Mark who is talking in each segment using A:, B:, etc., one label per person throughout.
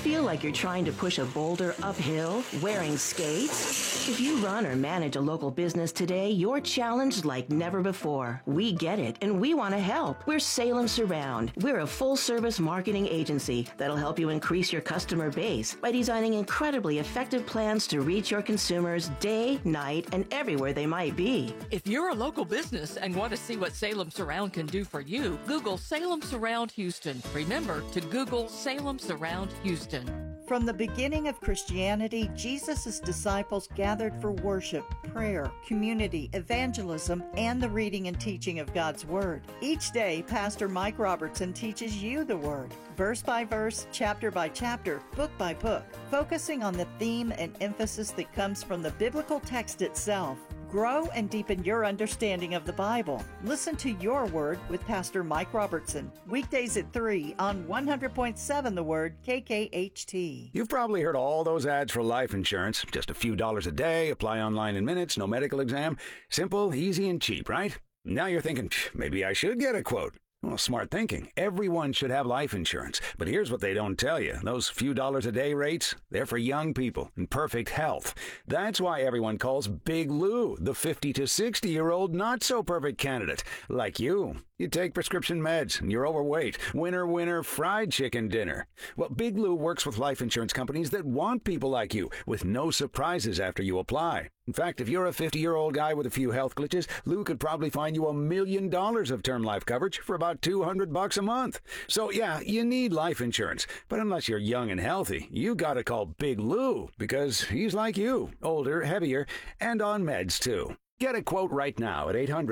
A: feel like you're trying to push a boulder uphill wearing skates? If you run or manage a local business today, you're challenged like never before. We get it, and we want to help. We're Salem Surround. We're a full-service marketing agency that'll help you increase your customer base by designing incredibly effective plans to reach your consumers day, night, and everywhere they might be.
B: If you're a local business and want to see what Salem Surround can do for you, Google Salem Surround Houston. Remember to Google Salem Surround Houston.
C: From the beginning of Christianity, Jesus' disciples gathered for worship, prayer, community, evangelism, and the reading and teaching of God's Word. Each day, Pastor Mike Robertson teaches you the Word, verse by verse, chapter by chapter, book by book, focusing on the theme and emphasis that comes from the biblical text itself. Grow and deepen your understanding of the Bible. Listen to Your Word with Pastor Mike Robertson. Weekdays at 3 on 100.7 The Word, KKHT.
D: You've probably heard all those ads for life insurance. Just a few dollars a day, apply online in minutes, no medical exam. Simple, easy, and cheap, right? Now you're thinking, maybe I should get a quote. Well, smart thinking. Everyone should have life insurance. But here's what they don't tell you. Those few dollars a day rates, they're for young people in perfect health. That's why everyone calls Big Lou the 50 to 60-year-old not-so-perfect candidate, like you. You take prescription meds, and you're overweight. Winner, fried chicken dinner. Well, Big Lou works with life insurance companies that want people like you, with no surprises after you apply. In fact, if you're a 50-year-old guy with a few health glitches, Lou could probably find you $1 million of term life coverage for about $200 a month. So, yeah, you need life insurance. But unless you're young and healthy, you gotta call Big Lou, because he's like you, older, heavier, and on meds, too. Get a quote right now at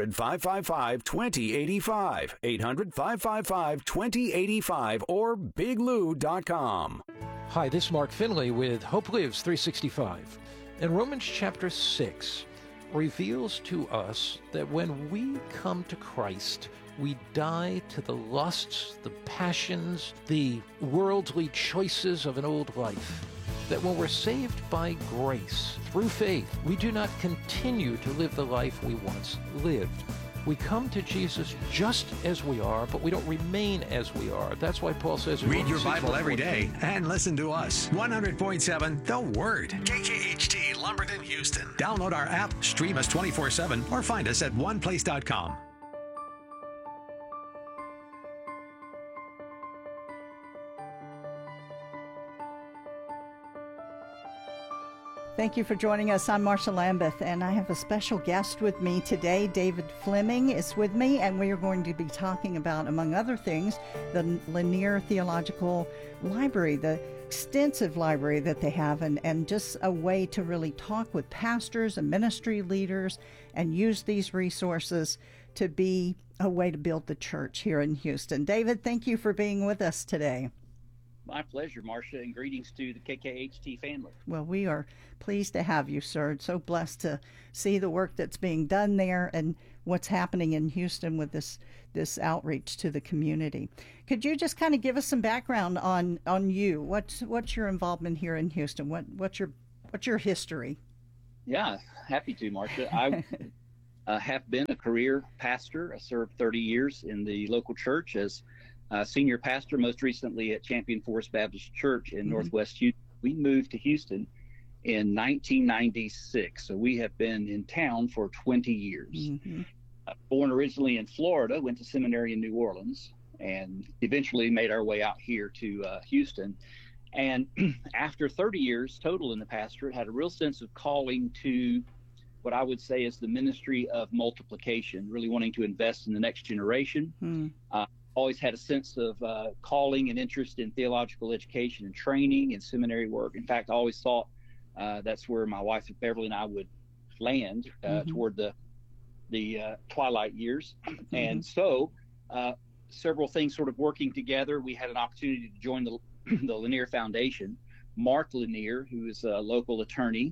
D: 800-555-2085, 800-555-2085, or biglou.com.
E: Hi, this is Mark Finley with Hope Lives 365. And Romans chapter 6 reveals to us that when we come to Christ, we die to the lusts, the passions, the worldly choices of an old life. That when we're saved by grace, through faith, we do not continue to live the life we once lived. We come to Jesus just as we are, but we don't remain as we are. That's why Paul says...
F: Read your Bible every day and listen to us. 100.7 The Word. KKHT, Lumberton, Houston. Download our app, stream us 24/7, or find us at oneplace.com.
C: Thank you for joining us. I'm Marsha Lambeth, and I have a special guest with me today. David Fleming is with me, and we are going to be talking about, among other things, the Lanier Theological Library, the extensive library that they have, and just a way to really talk with pastors and ministry leaders and use these resources to be a way to build the church here in Houston. David, thank you for being with us today.
G: My pleasure, Marcia, and greetings to the KKHT family.
C: Well, we are pleased to have you, sir. So blessed to see the work that's being done there and what's happening in Houston with this outreach to the community. Could you just kind of give us some background on you? What's your involvement here in Houston? What's your history?
G: Yeah, happy to, Marcia. I have been a career pastor. I served 30 years in the local church as senior pastor, most recently at Champion Forest Baptist Church in Northwest Houston. We moved to Houston in 1996, so we have been in town for 20 years. Born originally in Florida, went to seminary in New Orleans, and eventually made our way out here to Houston. And after 30 years total in the pastorate, had a real sense of calling to what I would say is the ministry of multiplication, really wanting to invest in the next generation. Always had a sense of calling and interest in theological education and training and seminary work. In fact, I always thought that's where my wife Beverly and I would land toward the twilight years. And so several things sort of working together. We had an opportunity to join the Lanier Foundation. Mark Lanier, who is a local attorney,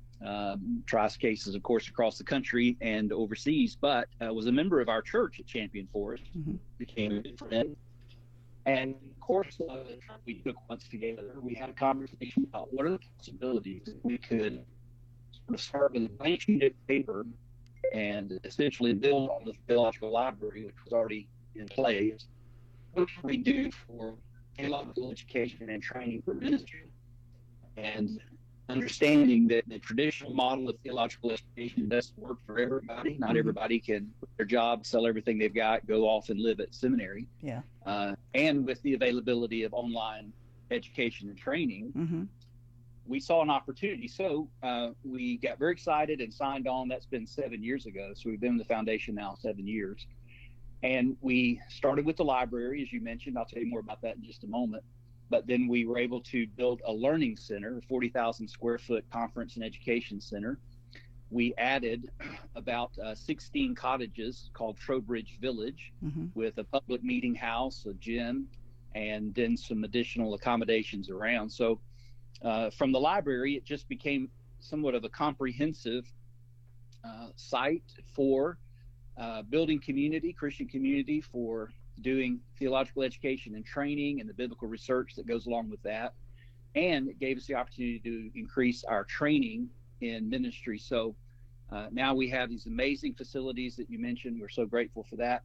G: tries cases, of course, across the country and overseas, but was a member of our church at Champion Forest, became a good friend. And of course, we took once together, we had a conversation about what are the possibilities that we could sort of start with a blank sheet of paper and essentially build on the theological library, which was already in place. What can we do for theological education and training for ministry, and understanding that the traditional model of theological education doesn't work for everybody. Not everybody can quit their job, sell everything they've got, go off and live at seminary.
C: Yeah.
G: And with the availability of online education and training, we saw an opportunity. So we got very excited and signed on. That's been 7 years ago. So we've been in the foundation now 7 years. And we started with the library, as you mentioned. I'll tell you more about that in just a moment. But then we were able to build a learning center, a 40,000 square foot conference and education center. We added about 16 cottages called Trowbridge Village with a public meeting house, a gym, and then some additional accommodations around. So from the library, it just became somewhat of a comprehensive site for building community, Christian community, for doing theological education and training and the biblical research that goes along with that. And it gave us the opportunity to increase our training in ministry. So now we have these amazing facilities that you mentioned. We're so grateful for that.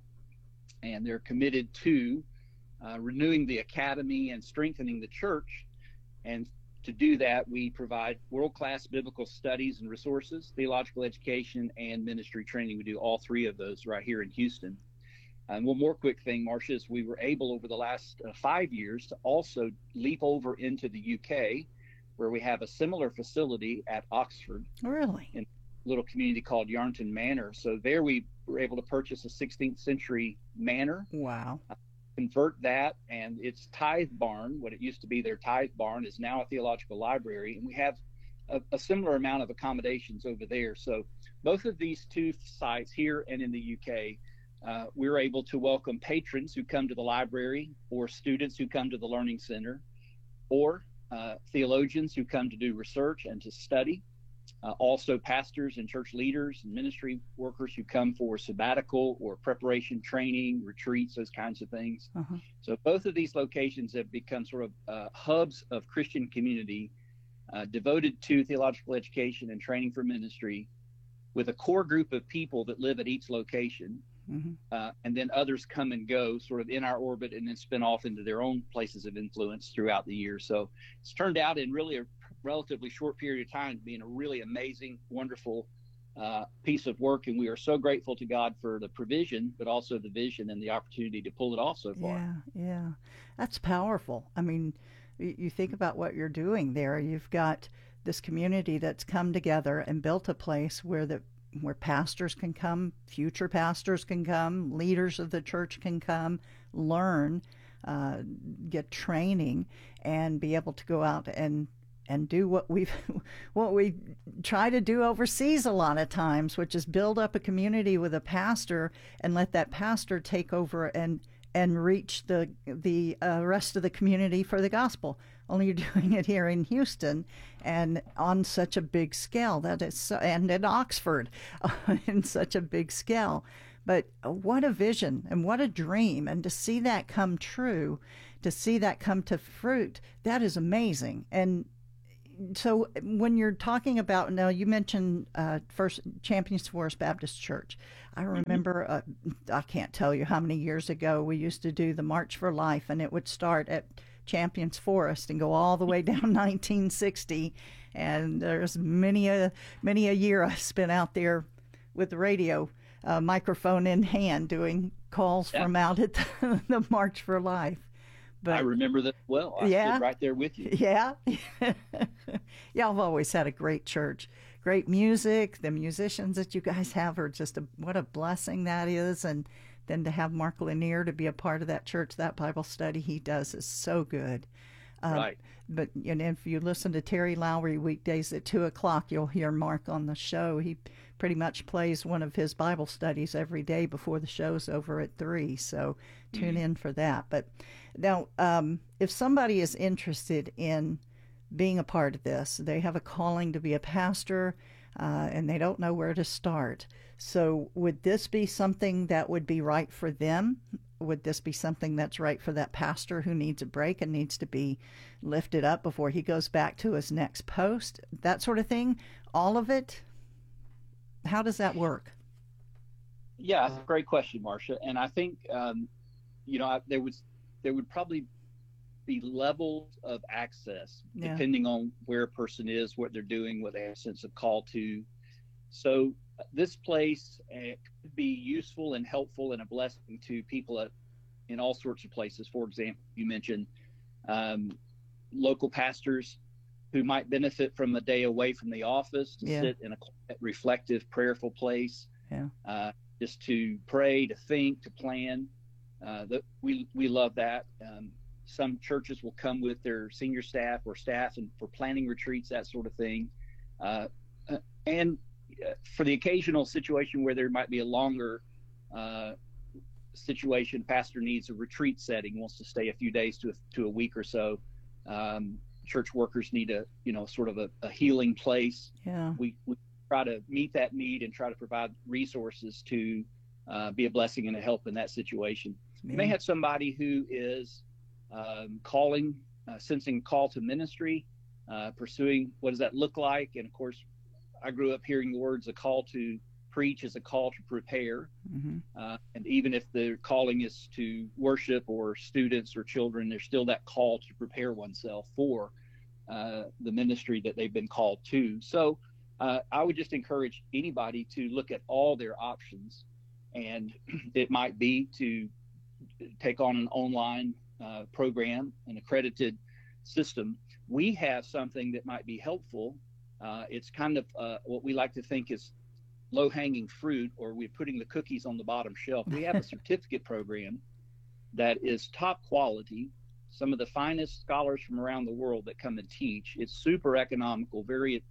G: And they're committed to renewing the academy and strengthening the church. And to do that, we provide world-class biblical studies and resources, theological education, and ministry training. We do all three of those right here in Houston. And one more quick thing, Marcia, is we were able over the last 5 years to also leap over into the UK, where we have a similar facility at Oxford.
C: Really?
G: In a little community called Yarnton Manor. So there we were able to purchase a 16th century manor.
C: Wow.
G: Convert that, and its tithe barn, what it used to be their tithe barn, is now a theological library. And we have a similar amount of accommodations over there. So both of these two sites here and in the UK, we're able to welcome patrons who come to the library, or students who come to the Learning Center, or theologians who come to do research and to study. Also pastors and church leaders and ministry workers who come for sabbatical or preparation training, retreats, those kinds of things. So both of these locations have become sort of hubs of Christian community devoted to theological education and training for ministry, with a core group of people that live at each location. And then others come and go sort of in our orbit and then spin off into their own places of influence throughout the year. So it's turned out in really a relatively short period of time being a really amazing, wonderful piece of work. And we are so grateful to God for the provision, but also the vision and the opportunity to pull it off so far.
C: Yeah. That's powerful. I mean, you think about what you're doing there. You've got this community that's come together and built a place where pastors can come, future pastors can come, leaders of the church can come, learn, get training, and be able to go out and do what we try to do overseas a lot of times, which is build up a community with a pastor and let that pastor take over and reach the rest of the community for the gospel. Only you're doing it here in Houston and on such a big scale. That is so, and in Oxford in such a big scale. But what a vision and what a dream. And to see that come true, to see that come to fruit, that is amazing. And so when you're talking about, now you mentioned First Champions Forest Baptist Church. I remember, I can't tell you how many years ago we used to do the March for Life, and it would start at Champions Forest and go all the way down 1960. And there's many a year I spent out there with the radio microphone in hand doing calls from out at the March for Life. But,
G: I remember that well. I stood right there with you.
C: Yeah. Y'all have always had a great church. Great music. The musicians that you guys have are just what a blessing that is. And then to have Mark Lanier to be a part of that church, that Bible study he does is so good.
G: Right.
C: But if you listen to Terry Lowry weekdays at 2:00, you'll hear Mark on the show. He pretty much plays one of his Bible studies every day before the show's over at 3. So tune in for that. But now, if somebody is interested in being a part of this, they have a calling to be a pastor, and they don't know where to start. So would this be something that would be right for them? Would this be something that's right for that pastor who needs a break and needs to be lifted up before he goes back to his next post? That sort of thing? All of it? How does that work?
G: Yeah, that's a great question, Marcia. And I think, there would probably be levels of access
C: Yeah.
G: depending on where a person is, what they're doing, what they have a sense of call to. So this place could be useful and helpful and a blessing to people in all sorts of places. For example, you mentioned local pastors who might benefit from a day away from the office to sit in a reflective, prayerful place, just to pray, to think, to plan. We love that. Some churches will come with their senior staff or staff and for planning retreats, that sort of thing. And for the occasional situation where there might be a longer situation, pastor needs a retreat setting, wants to stay a few days to a week or so. Church workers need sort of a healing place.
C: Yeah.
G: We try to meet that need and try to provide resources to be a blessing and a help in that situation.
C: Yeah.
G: You may have somebody who is sensing call to ministry, pursuing what does that look like. And of course, I grew up hearing the words, a call to preach is a call to prepare.
C: Mm-hmm.
G: And even if the calling is to worship or students or children, there's still that call to prepare oneself for the ministry that they've been called to. So I would just encourage anybody to look at all their options. And it might be to take on an online program, an accredited system. We have something that might be helpful. It's kind of what we like to think is low-hanging fruit, or we're putting the cookies on the bottom shelf. We have a certificate program that is top quality, some of the finest scholars from around the world that come and teach. It's super economical, very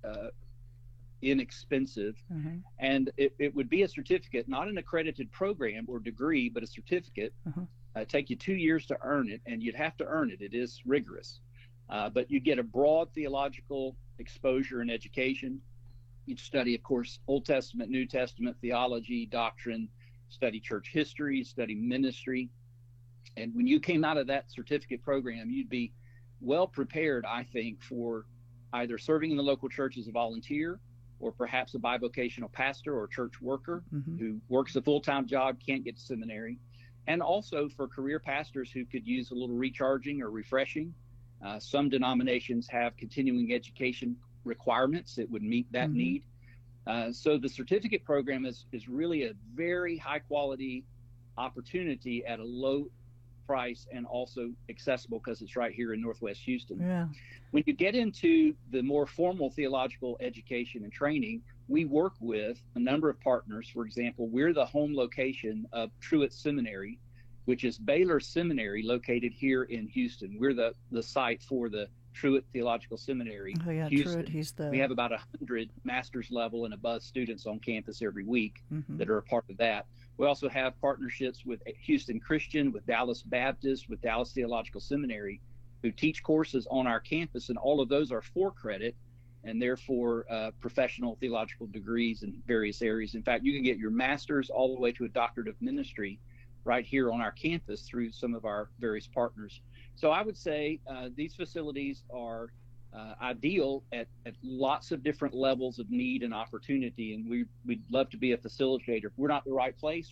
G: inexpensive.
C: Mm-hmm.
G: And it would be a certificate, not an accredited program or degree, but a certificate.
C: Uh-huh.
G: Take you 2 years to earn it, and you'd have to earn it. It is rigorous. But you get a broad theological exposure and education. You'd study, of course, Old Testament, New Testament, theology, doctrine, study church history, study ministry. And when you came out of that certificate program, you'd be well prepared, I think, for either serving in the local church as a volunteer, or perhaps a bivocational pastor or church worker
C: Mm-hmm.
G: who works a full-time job, can't get to seminary, and also for career pastors who could use a little recharging or refreshing. Some denominations have continuing education requirements that would meet that
C: Mm-hmm.
G: need. So the certificate program is really a very high quality opportunity at a low price and also accessible because it's right here in Northwest Houston.
C: Yeah.
G: When you get into the more formal theological education and training, we work with a number of partners. For example, we're the home location of Truett Seminary, which is Baylor Seminary located here in Houston. We're the site for the Truett Theological Seminary.
C: Oh yeah,
G: Houston.
C: Truett.
G: We have about 100 master's level and above students on campus every week
C: Mm-hmm.
G: that are a part of that. We also have partnerships with Houston Christian, with Dallas Baptist, with Dallas Theological Seminary, who teach courses on our campus, and all of those are for credit and therefore professional theological degrees in various areas. In fact, you can get your master's all the way to a doctorate of ministry right here on our campus through some of our various partners. So I would say these facilities are ideal at lots of different levels of need and opportunity, and we'd love to be a facilitator. If we're not the right place